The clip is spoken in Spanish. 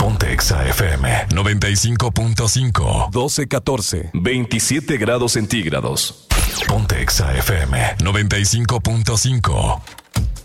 Ponte Exa FM 95.5. 12-14. 27 grados centígrados. Ponte Exa FM 95.5.